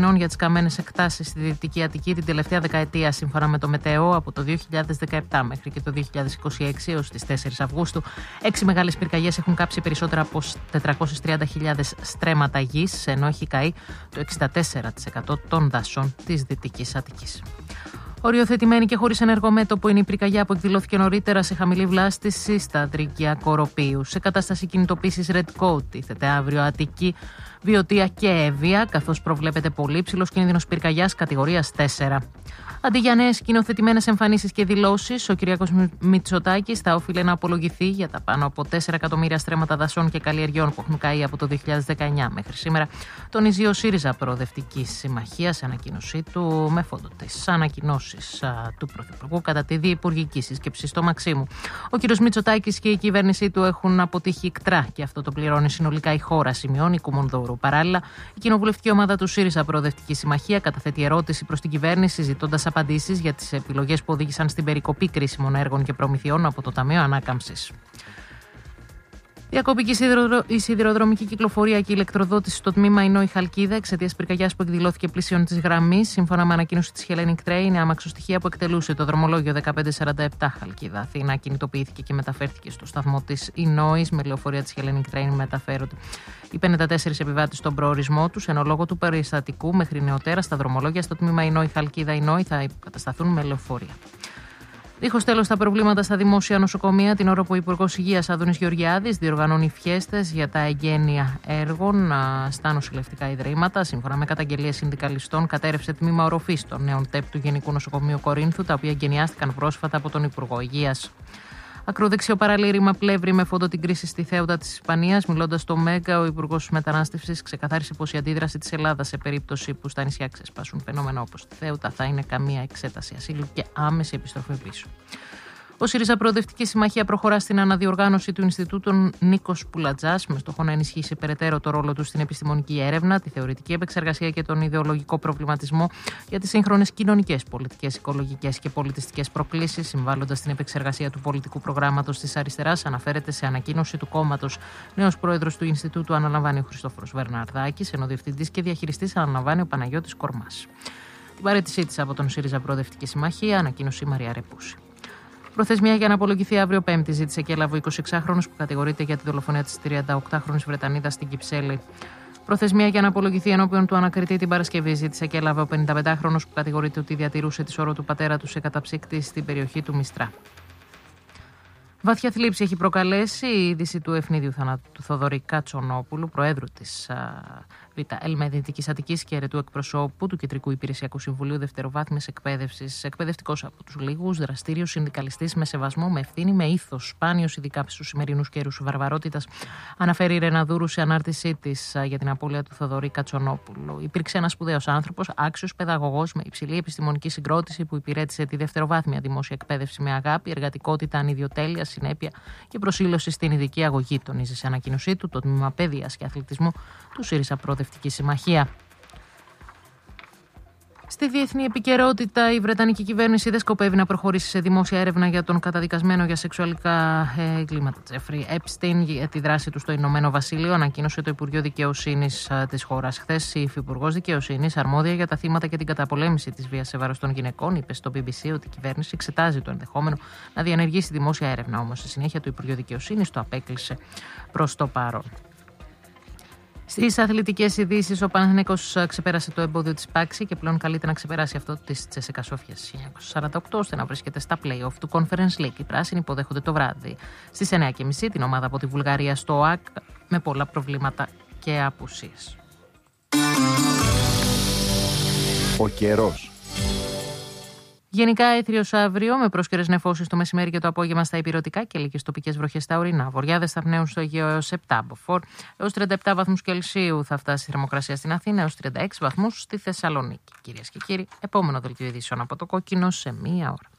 Αθηνών για τις καμένες εκτάσεις στη Δυτική Αττική την τελευταία δεκαετία, σύμφωνα με το Μετεό, από το 2017 μέχρι και το 2026 έως τις 4 Αυγούστου. 6 μεγάλες πυρκαγιές έχουν κάψει περισσότερα από 430.000 στρέμματα γης, ενώ έχει καεί το 64% των δασών της Δυτικής Αττικής. Οριοθετημένη και χωρίς ενεργό μέτωπο είναι η πυρκαγιά που εκδηλώθηκε νωρίτερα σε χαμηλή βλάστηση στα Τρίκια Κοροπίου. Σε κατάσταση κινητοποίησης Red Code τίθεται αύριο Αττική, Βιωτία και Εύβοια, καθώς προβλέπεται πολύ υψηλός κίνδυνος πυρκαγιάς κατηγορίας 4. Αντί για νέες σκηνοθετημένες εμφανίσεις και δηλώσεις, ο Κυριάκος Μητσοτάκης θα όφιλε να απολογηθεί για τα πάνω από 4 εκατομμύρια στρέμματα δασών και καλλιεργιών που έχουν καεί από το 2019 μέχρι σήμερα, τονίζει ο ΣΥΡΙΖΑ Προοδευτική Συμμαχία σε ανακοίνωσή του με φόντο τις ανακοινώσεις του Πρωθυπουργού κατά τη διυπουργική σύσκεψη στο Μαξίμου. Ο κ. Μητσοτάκης και η κυβέρνησή του έχουν αποτύχει ικτρά και αυτό το πληρώνει συνολικά η χώρα, σημειώνει Κουμουνδούρου. Παράλληλα, η κοινοβουλευτική ομάδα του ΣΥΡΙΖΑ Προοδευτική Συμμαχία καταθέτει ερώτηση προς την κυβέρνηση, ζητώντας απαντήσεις για τις επιλογές που οδήγησαν στην περικοπή κρίσιμων έργων και προμηθειών από το Ταμείο Ανάκαμψης. Διακόπηκε η σιδηροδρομική κυκλοφορία και η ηλεκτροδότηση στο τμήμα Ινόη Χαλκίδα εξαιτίας πυρκαγιάς που εκδηλώθηκε πλησίον της γραμμής. Σύμφωνα με ανακοίνωση της Hellenic Train, η αμαξοστοιχεία που εκτελούσε το δρομολόγιο 1547 Χαλκίδα Αθήνα κινητοποιήθηκε και μεταφέρθηκε στο σταθμό της Ινόης. Με λεωφορεία της Hellenic Train μεταφέρονται οι 54 επιβάτες στον προορισμό τους, ενώ λόγω του περιστατικού μέχρι νεοτέρα στα δρομολόγια στο τμήμα Ινόη Χαλκίδα Ινόη θα κατασταθούν με λεωφορεία. Δίχως τέλος τα προβλήματα στα δημόσια νοσοκομεία, την ώρα που ο Υπουργός Υγείας Άδωνης Γεωργιάδης διοργανώνει φιέστες για τα εγγένεια έργων στα νοσηλευτικά ιδρύματα. Σύμφωνα με καταγγελίες συνδικαλιστών, κατέρευσε τμήμα οροφής των νέων ΤΕΠ του Γενικού Νοσοκομείου Κορίνθου, τα οποία εγγενιάστηκαν πρόσφατα από τον Υπουργό Υγείας. Ακροδεξιό παραλήρημα Πλεύρη με φόντο την κρίση στη Θέουτα της Ισπανίας. Μιλώντας στο Μέγκα, ο Υπουργός Μετανάστευσης ξεκαθάρισε πως η αντίδραση της Ελλάδας σε περίπτωση που στα νησιά ξεσπάσουν φαινόμενα όπως τη Θέουτα θα είναι καμία εξέταση ασύλου και άμεση επιστροφή πίσω. Ο ΣΥΡΙΖΑ Προοδευτική Συμμαχία προχωρά στην αναδιοργάνωση του Ινστιτούτου Νίκος Πουλατζάς με στόχο να ενισχύσει περαιτέρω το ρόλο του στην επιστημονική έρευνα, τη θεωρητική επεξεργασία και τον ιδεολογικό προβληματισμό για τις σύγχρονες κοινωνικές, πολιτικές, οικολογικές και πολιτιστικές προκλήσεις, συμβάλλοντας στην επεξεργασία του πολιτικού προγράμματος της αριστεράς, αναφέρεται σε ανακοίνωση του κόμματος. Νέος πρόεδρος του Ινστιτούτου αναλαμβάνει ο Χριστόφορος Βερναρδάκης, ενώ διευθυντής και διαχειριστής αναλαμβάνει ο Παναγιώτης Κορμάς. Την παραίτησή της από τον ΣΥΡΙΖΑ Προοδευτική Συμμαχία ανακοίνωσε η Μαρία Ρεπούση. Προθεσμία για να απολογηθεί αύριο Πέμπτη ζήτησε και έλαβε ο 26χρονος που κατηγορείται για τη δολοφονία της 38χρονης Βρετανίδας στην Κυψέλη. Προθεσμία για να απολογηθεί ενώπιον του ανακριτή την Παρασκευή ζήτησε και έλαβε ο 55χρονος που κατηγορείται ότι διατηρούσε τη σώρο του πατέρα του σε καταψύκτη στην περιοχή του Μιστρά. Βαθιά θλίψη έχει προκαλέσει η είδηση του ευνίδιου θανάτου του Θοδωρή Κατσονόπουλου, προέδρου της ΒΕΛΜΕ Δυτικής Αττικής και αιρετού εκπροσώπου του Κεντρικού Υπηρεσιακού Συμβουλίου Δευτεροβάθμιας Εκπαίδευσης. Εκπαιδευτικός από τους λίγους, δραστήριος συνδικαλιστής με σεβασμό, με ευθύνη, με ήθος, σπάνιος ειδικά στους σημερινούς καιρούς βαρβαρότητας, αναφέρει η Ρεναδούρου σε ανάρτησή της για την απώλεια του Θοδωρή Κατσονόπουλου. Υπήρξε ένας σπουδαίος άνθρωπος, άξιος παιδαγωγός με υψηλή επιστημονική συγκρότηση που υπηρέτησε τη δευτεροβάθμια δημόσια εκπαίδευση με αγάπη, εργατικότητα, ανιδιοτέλεια, συνέπεια και προσήλωση στην ειδική αγωγή, τονίζει σε ανακοίνωσή του το τμήμα Παιδείας και Αθλητισμού του ΣΥΡΙΖΑ Προοδευτική Συμμαχία. Στη διεθνή επικαιρότητα, η Βρετανική κυβέρνηση δεν σκοπεύει να προχωρήσει σε δημόσια έρευνα για τον καταδικασμένο για σεξουαλικά εγκλήματα Τζέφρι Έπστιν για τη δράση του στο Ηνωμένο Βασίλειο, ανακοίνωσε το Υπουργείο Δικαιοσύνης της χώρας. Χθες, η Υφυπουργός Δικαιοσύνης, αρμόδια για τα θύματα και την καταπολέμηση της βίας σε βάρος των γυναικών, είπε στο BBC ότι η κυβέρνηση εξετάζει το ενδεχόμενο να διενεργήσει δημόσια έρευνα. Όμως, στη συνέχεια, το Υπουργείο Δικαιοσύνης το απέκλεισε προς το παρόν. Στις αθλητικές ειδήσεις, ο Παναθηναϊκός ξεπέρασε το εμπόδιο της Πάξη και πλέον καλείται να ξεπεράσει αυτό της Τσέσσεκα Σόφιας 1948 ώστε να βρίσκεται στα play-off του Conference League. Οι πράσινοι υποδέχονται το βράδυ στις 9:30 την ομάδα από τη Βουλγαρία στο ΟΑΚ με πολλά προβλήματα και απουσίες. Ο καιρός. Γενικά έθριος αύριο, με πρόσκαιρες νεφώσεις το μεσημέρι και το απόγευμα στα ηπειρωτικά και λίγες τοπικές βροχές στα ορεινά. Βοριάδες θα πνέουν στο Αιγαίο έως 7 μποφόρ, έως 37 βαθμούς Κελσίου θα φτάσει η θερμοκρασία στην Αθήνα, έως 36 βαθμούς στη Θεσσαλονίκη. Κυρίες και κύριοι, επόμενο δελτίο ειδήσεων από το Κόκκινο σε 1 ώρα.